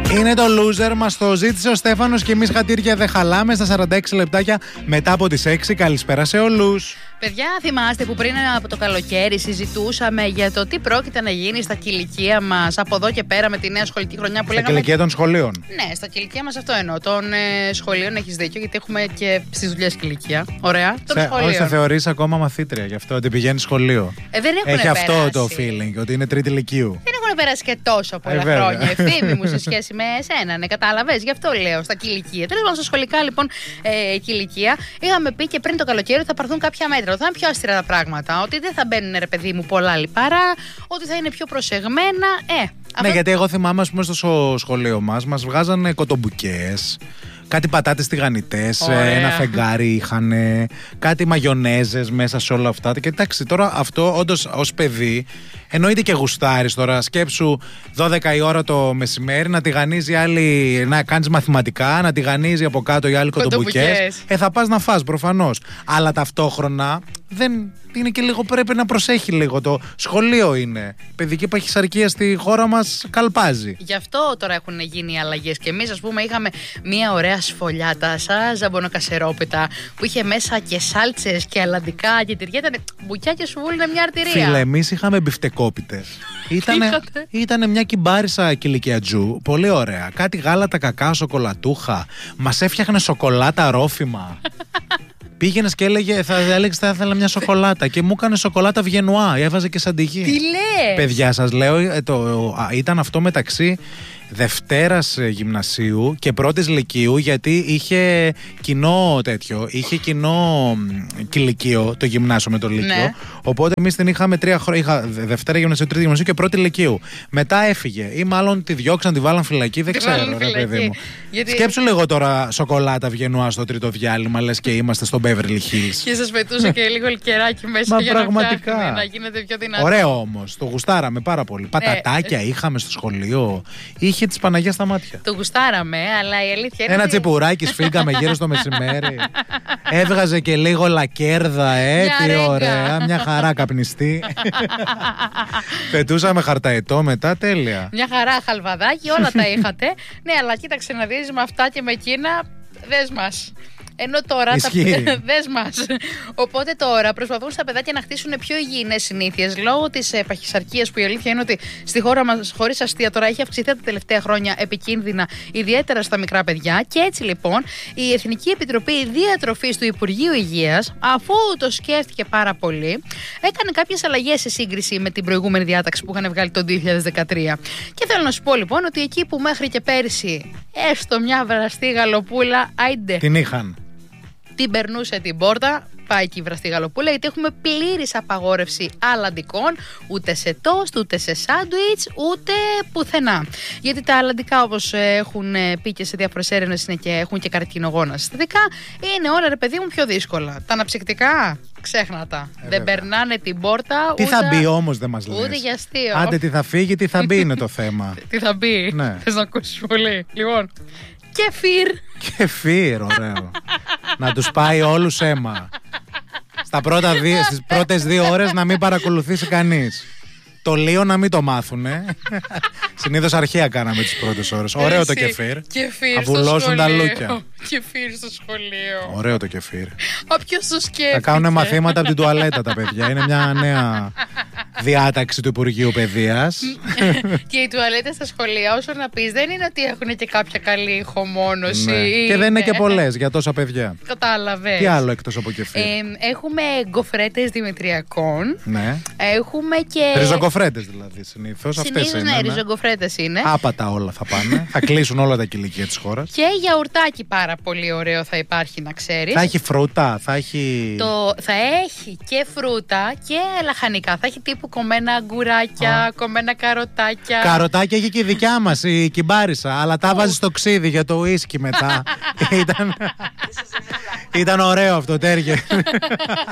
Είναι το loser μας, το ζήτησε ο Στέφανος και εμείς χατήρια δεν χαλάμε στα 46 λεπτάκια μετά από τις 6. Καλησπέρα σε όλους. Παιδιά, θυμάστε που πριν από το καλοκαίρι συζητούσαμε για το τι πρόκειται να γίνει στα κηλικεία μας από εδώ και πέρα με τη νέα σχολική χρονιά που στα λέγαμε. Στα κηλικεία των σχολείων. Ναι, στα κηλικεία μας αυτό εννοώ. Των σχολείων έχεις δίκιο, γιατί έχουμε και στις δουλειές κηλικεία. Ωραία. Των σχολείων. Σε θεωρείς ακόμα μαθήτρια γι' αυτό, ότι πηγαίνει σχολείο. Δεν έχει αυτό το feeling, ότι είναι τρίτη λυκείου. Δεν έχουν περάσει και τόσο πολλά χρόνια, ευθύμη μου, σε σχέση με εσένα, ναι, κατάλαβες. Γι' αυτό λέω στα κηλικεία. Τέλος πάντων, στα σχολικά λοιπόν κηλικεία, είχαμε πει και πριν το καλοκαίρι ότι θα πάρθουν κάποια μέτρα. Ότι θα είναι πιο αυστηρά τα πράγματα. Ότι δεν θα μπαίνουν, ρε παιδί μου, πολλά λιπαρά. Ότι θα είναι πιο προσεγμένα. Ναι, γιατί εγώ θυμάμαι, ας πούμε, στο σχολείο μας βγάζανε κοτομπουκές. Κάτι πατάτες τηγανιτές, ένα φεγγάρι είχαν, κάτι μαγιονέζες μέσα σε όλα αυτά. Και εντάξει, τώρα αυτό όντως ως παιδί εννοείται και γουστάρεις τώρα. Σκέψου 12 η ώρα το μεσημέρι να τηγανίζει άλλη, να κάνεις μαθηματικά, να τηγανίζει από κάτω οι άλλοι κοτομπουκές. Θα πας να φας προφανώς. Αλλά ταυτόχρονα δεν είναι και λίγο, πρέπει να προσέχει λίγο. Το σχολείο είναι. Παιδική παχυσαρκία στη χώρα μας καλπάζει. Γι' αυτό τώρα έχουν γίνει οι αλλαγές. Και εμείς, ας πούμε, είχαμε μια ωραία σφολιάτα σαν ζαμπονοκασερόπιτα που είχε μέσα και σάλτσες και αλαντικά και τυριά. Ήταν μπουκιά και σου βούληνε μια αρτηρία. Φίλε, εμείς είχαμε μπιφτεκόπιτες. Ήτανε μια κυμπάρισα κηλικιατζού. Πολύ ωραία. Κάτι γάλατα, κακάο, σοκολατούχα. Μας έφτιαχνε σοκολάτα ρόφημα. Πήγαινε και έλεγε, θα ήθελα μια σοκολάτα. Και μου έκανε σοκολάτα Βιενουά. Έβαζε και σαντιγί. Τι λες? Παιδιά, σας λέω, ήταν αυτό μεταξύ Δευτέρας γυμνασίου και πρώτης λυκείου, γιατί είχε κοινό τέτοιο. Είχε κοινό κηλικείο το γυμνάσιο με το λύκειο. Ναι. Οπότε εμείς την είχαμε 3 χρόνια. Είχα Δευτέρα γυμνασίου, Τρίτη γυμνασίου και πρώτη λυκείου. Μετά έφυγε. Ή μάλλον τη διώξαν, τη βάλαν φυλακή. Δεν ξέρω, ρε παιδί μου. Γιατί... Σκέψου λίγο τώρα σοκολάτα Βιενουά στο τρίτο διάλειμμα, λες και είμαστε στο Beverly Hills. Και σας πετούσε και λίγο λικεράκι μέσα για πραγματικά. να γίνεται πιο δυνατό. Ωραίο όμως. Το γουστάραμε πάρα πολύ. Πατατάκια είχαμε στο σχολείο. Είχε της Παναγίας στα μάτια. Το γουστάραμε, αλλά η αλήθεια είναι. Ένα τσιπουράκι σφίγγαμε γύρω στο μεσημέρι. Έβγαζε και λίγο λακέρδα, τι ωραία. Μια χαρά καπνιστή. Πετούσαμε χαρταετό μετά, τέλεια. Μια χαρά χαλβαδάκι, όλα τα είχατε. Ναι, αλλά κοίταξε να δεις, με αυτά και με εκείνα, δες μας. Ενώ τώρα δες μας. Οπότε τώρα προσπαθούν στα παιδάκια να χτίσουν πιο υγιεινές συνήθειες λόγω της παχυσαρκίας, που η αλήθεια είναι ότι στη χώρα μας, χωρίς αστεία, τώρα έχει αυξηθεί τα τελευταία χρόνια επικίνδυνα, ιδιαίτερα στα μικρά παιδιά. Και έτσι λοιπόν η Εθνική Επιτροπή Διατροφής του Υπουργείου Υγείας, αφού το σκέφτηκε πάρα πολύ, έκανε κάποιες αλλαγές σε σύγκριση με την προηγούμενη διάταξη που είχαν βγάλει το 2013. Και θέλω να σου πω λοιπόν ότι εκεί που μέχρι και πέρσι έστω μια βραστή γαλοπούλα, άιντε. Την είχαν. Την περνούσε την πόρτα, πάει και η βραστή γαλοπούλα, γιατί έχουμε πλήρης απαγόρευση αλαντικών, ούτε σε τόστ, ούτε σε σάντουιτς, ούτε πουθενά. Γιατί τα αλαντικά, όπως έχουν πει και σε διάφορες έρευνες, είναι και έχουν και καρκινογόνα συστατικά, είναι όλα, ρε παιδί μου, πιο δύσκολα. Τα αναψυκτικά, ξέχνα τα. Δεν περνάνε την πόρτα. Τι θα μπει όμως, δεν μας λες. Ούτε για αστείο. Άντε, τι θα φύγει, τι θα μπει είναι το θέμα. Τι θα μπει, ναι. Θες να ακούσεις πολύ. Λοιπόν, κεφίρ. Κεφίρ, ωραίο. Να τους πάει όλους αίμα. Στις πρώτες 2 ώρες να μην παρακολουθήσει κανείς. Το λίγο να μην το μάθουνε. Συνήθως αρχαία κάναμε τις πρώτες ώρες. Ωραίο το κεφίρ. Κεφίρ στο σχολείο. Τα λούκια. Κεφίρ στο σχολείο. Ωραίο το κεφίρ. Ποιος το σκέφτηκε. Θα κάνουν μαθήματα από την τουαλέτα τα παιδιά. Είναι μια νέα διάταξη του Υπουργείου Παιδείας. Και οι τουαλέτες στα σχολεία, όσο να πεις, δεν είναι ότι έχουν και κάποια καλή ηχομόνωση. Ναι. Και δεν είναι και πολλές για τόσα παιδιά. Κατάλαβες. Τι άλλο εκτός από κεφίρ. Έχουμε γκοφρέτες δημητριακών. Ναι. Έχουμε και. Ριζογκοφρέτες δηλαδή συνήθως. Αυτές είναι. Ναι, ριζογκοφρέτες είναι. Άπατα όλα θα πάνε. Θα κλείσουν όλα τα κηλικεία της χώρας. Και γιαουρτάκι πάρα πολύ ωραίο θα υπάρχει, να ξέρεις. Θα έχει φρούτα, θα έχει. Θα έχει και φρούτα και λαχανικά. Θα έχει τύπου κομμένα αγκουράκια, κομμένα καροτάκια. Καροτάκια έχει και η δικιά μας, η κυμπάρισα. Αλλά τα βάζει στο ξύδι για το ουίσκι μετά. Ήταν ωραίο αυτό, τέργε.